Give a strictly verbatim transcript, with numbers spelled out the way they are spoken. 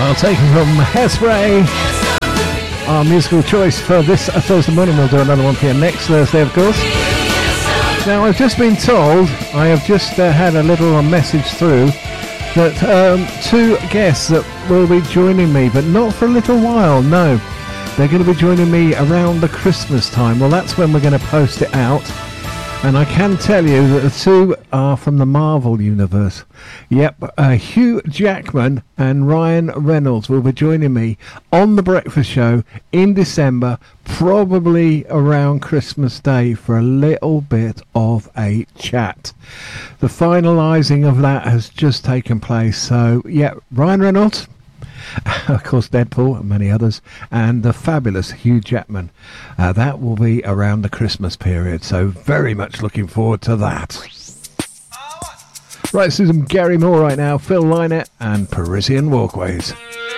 I'll take it from Hairspray. Our musical choice for this Thursday morning. We'll do another one for you next Thursday, of course. Now, I've just been told, I have just uh, had a little message through that um, two guests that will be joining me, but not for a little while, no. They're going to be joining me around the Christmas time. Well, that's when we're going to post it out. And I can tell you that the two are from the Marvel universe. Yep, uh, Hugh Jackman and Ryan Reynolds will be joining me on The Breakfast Show in December, probably around Christmas Day, for a little bit of a chat. The finalising of that has just taken place. So, yeah, Ryan Reynolds, of course Deadpool and many others, and the fabulous Hugh Jackman. Uh, that will be around the Christmas period, so very much looking forward to that. Right, Susan Gary Moore right now, Phil Lynott and Parisian Walkways.